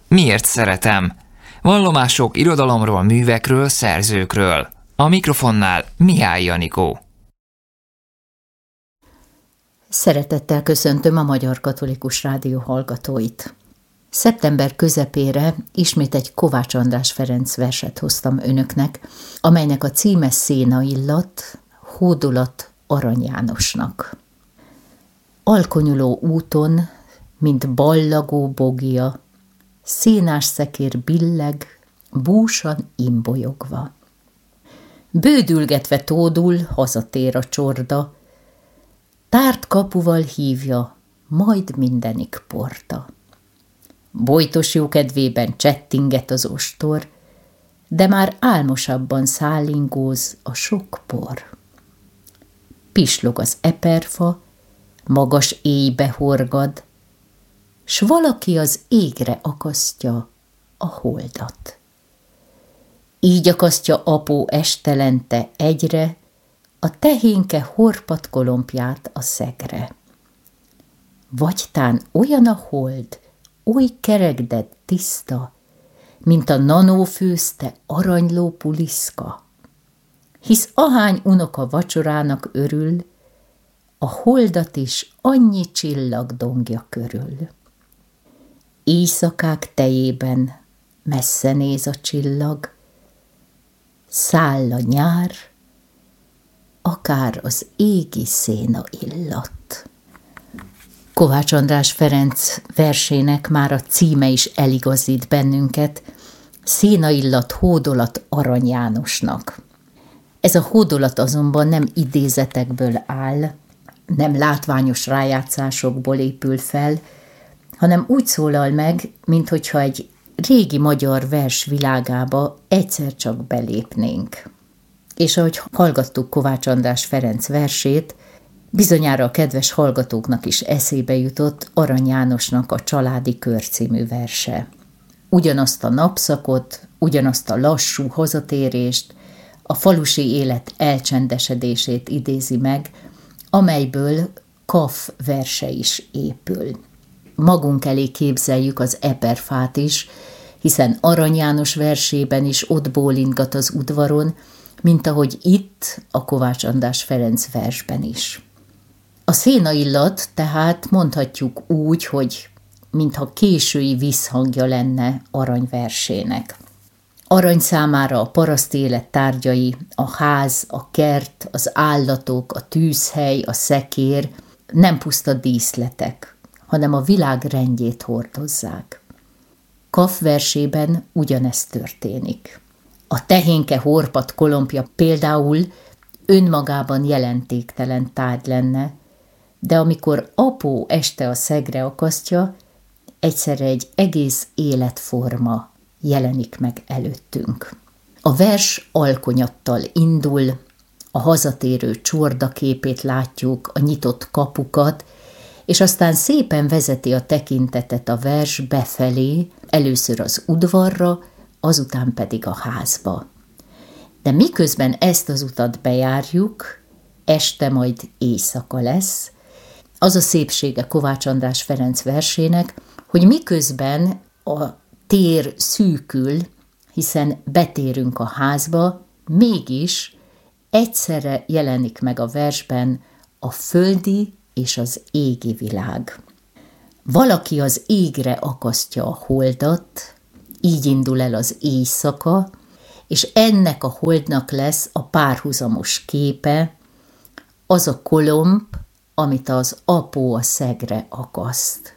Miért szeretem? Vallomások irodalomról, művekről, szerzőkről. A mikrofonnál Mihály Janikó. Szeretettel köszöntöm a Magyar Katolikus Rádió hallgatóit. Szeptember közepére ismét egy Kovács András Ferenc verset hoztam önöknek, amelynek a címe Széna illat, hódolat Arany Jánosnak. Alkonyuló úton, mint ballagó bogja, szénás szekér billeg, búsan imbolyogva. Bődülgetve tódul, hazatér a csorda, tárt kapuval hívja, majd mindenik porta. Bojtos jókedvében csettinget az ostor, de már álmosabban szállingóz a sok por. Pislog az eperfa, magas éjbe horgad, s valaki az égre akasztja a holdat. Így akasztja apó estelente egyre a tehénke horpat kolompját a szegre. Vagy tán olyan a hold, oly kerekded tiszta, mint a nanó főzte aranyló puliszka. Hisz ahány unoka vacsorának örül, a holdat is annyi csillag dongja körül. Éjszakák tejében messze néz a csillag, száll a nyár, akár az égi széna illat. Kovács András Ferenc versének már a címe is eligazít bennünket, Széna illat, hódolat Arany Jánosnak. Ez a hódolat azonban nem idézetekből áll, nem látványos rájátszásokból épül fel, hanem úgy szólal meg, minthogyha egy régi magyar vers világába egyszer csak belépnénk. És ahogy hallgattuk Kovács András Ferenc versét, bizonyára a kedves hallgatóknak is eszébe jutott Arany Jánosnak a Családi Kör című verse. Ugyanazt a napszakot, ugyanazt a lassú hazatérést, a falusi élet elcsendesedését idézi meg, amelyből Kaff verse is épül. Magunk elé képzeljük az eperfát is, hiszen Arany János versében is ott bólingat az udvaron, mint ahogy itt a Kovács András Ferenc versben is. A széna illat tehát mondhatjuk úgy, hogy mintha késői visszhangja lenne Arany versének. Arany számára a paraszt élet tárgyai, a ház, a kert, az állatok, a tűzhely, a szekér nem puszta díszletek, hanem a világ rendjét hordozzák. Kaff versében ugyanezt történik. A tehénke horpat kolompja például önmagában jelentéktelen tárgy lenne, de amikor apó este a szegre akasztja, egyszerre egy egész életforma jelenik meg előttünk. A vers alkonyattal indul, a hazatérő csorda képét látjuk, a nyitott kapukat, és aztán szépen vezeti a tekintetet a vers befelé, először az udvarra, azután pedig a házba. De miközben ezt az utat bejárjuk, este majd éjszaka lesz, az a szépsége Kovács András Ferenc versének, hogy miközben a tér szűkül, hiszen betérünk a házba, mégis egyszerre jelenik meg a versben a földi és az égi világ. Valaki az égre akasztja a holdat, így indul el az éjszaka, és ennek a holdnak lesz a párhuzamos képe, az a kolomb, amit az apó a szegre akaszt.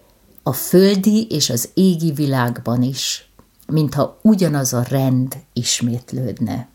A földi és az égi világban is, mintha ugyanaz a rend ismétlődne.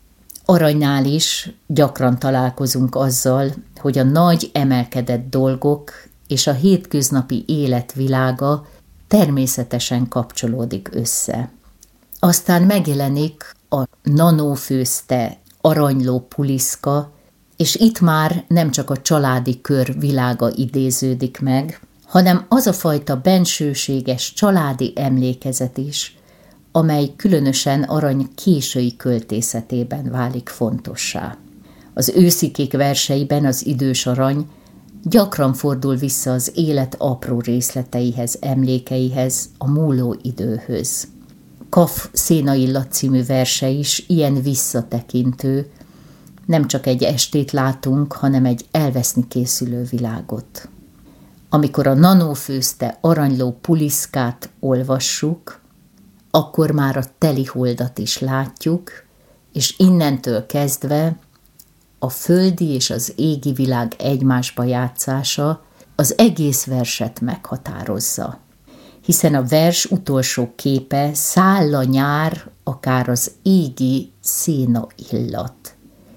Aranynál is gyakran találkozunk azzal, hogy a nagy emelkedett dolgok és a hétköznapi életvilága természetesen kapcsolódik össze. Aztán megjelenik a nanó főzte aranyló puliszka, és itt már nem csak a családi kör világa idéződik meg, hanem az a fajta bensőséges családi emlékezet is, amely különösen Arany késői költészetében válik fontossá. Az őszikék verseiben az idős Arany Gyakran fordul vissza az élet apró részleteihez, emlékeihez, a múló időhöz. Kaff Szénaillat című verse is ilyen visszatekintő, nem csak egy estét látunk, hanem egy elveszni készülő világot. Amikor a Nanó főzte aranyló puliszkát olvassuk, akkor már a teli holdat is látjuk, és innentől kezdve a földi és az égi világ egymásba játszása az egész verset meghatározza. Hiszen a vers utolsó képe száll a nyár, akár az égi szénaillat.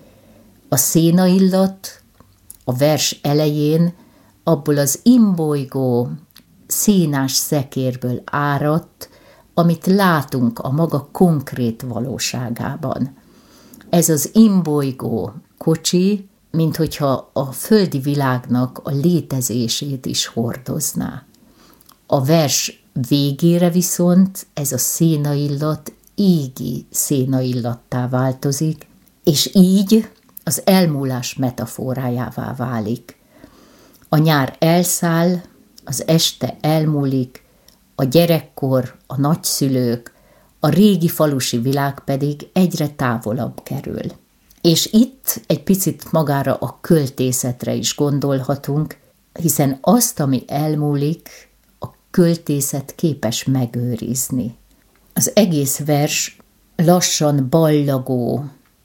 A szénaillat a vers elején abból az imbolygó szénás szekérből áradt, amit látunk a maga konkrét valóságában. Ez az imbolygó kocsi, minthogyha a földi világnak a létezését is hordozná. A vers végére viszont ez a szénaillat égi szénaillattá változik, és így az elmúlás metaforájává válik. A nyár elszáll, az este elmúlik, a gyerekkor, a nagyszülők, a régi falusi világ pedig egyre távolabb kerül. És itt egy picit magára a költészetre is gondolhatunk, hiszen azt, ami elmúlik, a költészet képes megőrizni. Az egész vers lassan ballagó,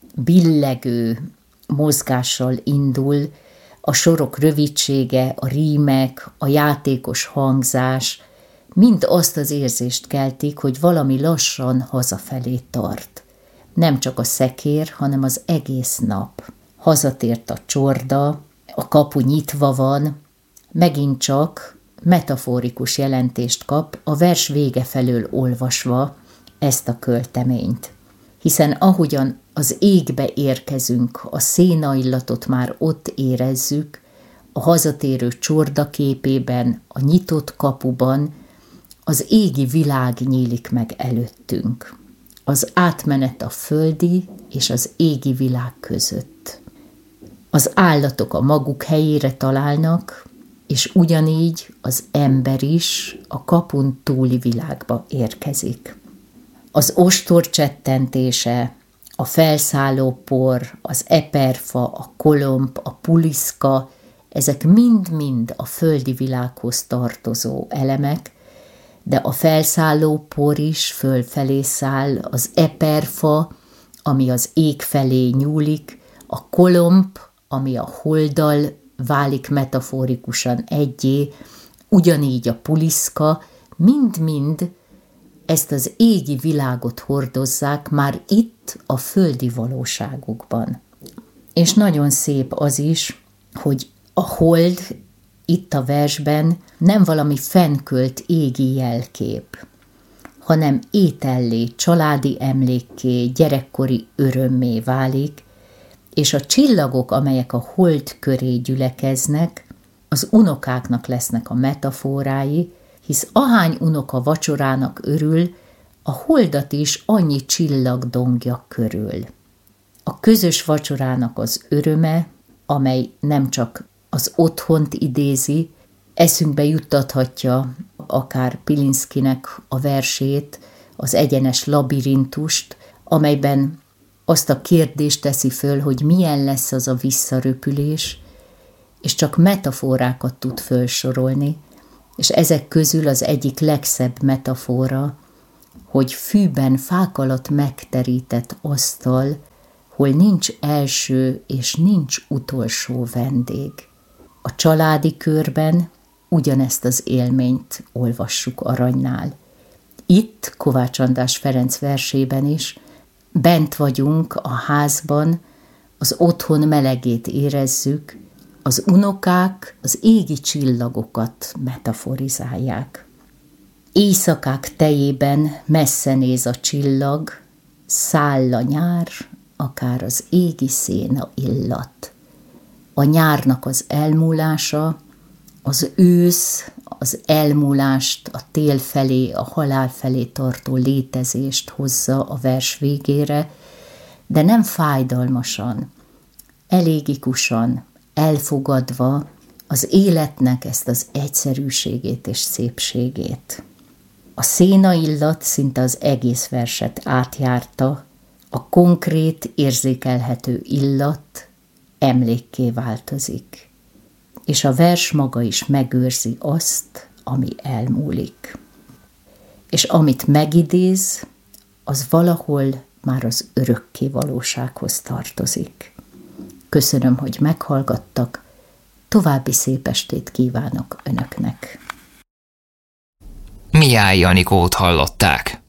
billegő mozgással indul, a sorok rövidsége, a rímek, a játékos hangzás, mind azt az érzést keltik, hogy valami lassan hazafelé tart. Nem csak a szekér, hanem az egész nap. Hazatért a csorda, a kapu nyitva van, megint csak metaforikus jelentést kap a vers vége felől olvasva ezt a költeményt. Hiszen ahogyan az égbe érkezünk, a szénaillatot már ott érezzük, a hazatérő csorda képében, a nyitott kapuban, az égi világ nyílik meg előttünk. Az átmenet a földi és az égi világ között. Az állatok a maguk helyére találnak, és ugyanígy az ember is a kapun túli világba érkezik. Az ostor csettentése, a felszálló por, az eperfa, a kolomb, a puliszka, ezek mind-mind a földi világhoz tartozó elemek, de a felszálló por is fölfelé száll, az eperfa, ami az ég felé nyúlik, a kolomb, ami a holddal válik metaforikusan egyé, ugyanígy a puliszka, mind-mind ezt az égi világot hordozzák már itt a földi valóságukban. És nagyon szép az is, hogy a hold itt a versben nem valami fennkölt égi jelkép, hanem étellé, családi emlékké, gyerekkori örömmé válik, és a csillagok, amelyek a hold köré gyülekeznek, az unokáknak lesznek a metaforái, hisz ahány unoka vacsorának örül, a holdat is annyi csillag dongja körül. A közös vacsorának az öröme, amely nem csak az otthont idézi, eszünkbe juttathatja akár Pilinszkinek a versét, az egyenes labirintust, amelyben azt a kérdést teszi föl, hogy milyen lesz az a visszaröpülés, és csak metaforákat tud fölsorolni, és ezek közül az egyik legszebb metafora, hogy fűben fák alatt megterített asztal, hol nincs első és nincs utolsó vendég. A családi körben ugyanezt az élményt olvassuk Aranynál. Itt, Kovács András Ferenc versében is, bent vagyunk a házban, az otthon melegét érezzük, az unokák az égi csillagokat metaforizálják. Éjszakák tejében messze néz a csillag, száll a nyár, akár az égi széna illat. A nyárnak az elmúlása, az ősz, az elmúlást, a tél felé, a halál felé tartó létezést hozza a vers végére, de nem fájdalmasan, elégikusan, elfogadva, az életnek ezt az egyszerűségét és szépségét. A szénaillat szinte az egész verset átjárta, a konkrét, érzékelhető illat emlékké változik, és a vers maga is megőrzi azt, ami elmúlik. És amit megidéz, az valahol már az örökké valósághoz tartozik. Köszönöm, hogy meghallgattak, további szép estét kívánok önöknek. Mihály Anikót hallották.